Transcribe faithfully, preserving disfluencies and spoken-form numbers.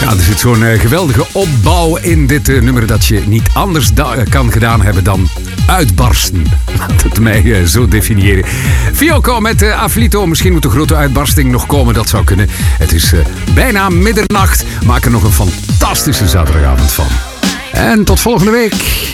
Ja, er zit zo'n uh, geweldige opbouw in dit uh, nummer dat je niet anders da- kan gedaan hebben dan uitbarsten. Laat het mij uh, zo definiëren. Fiocco met uh, Afflito. Misschien moet de grote uitbarsting nog komen, dat zou kunnen. Het is uh, bijna middernacht. Maak er nog een fantastische zaterdagavond van. En tot volgende week.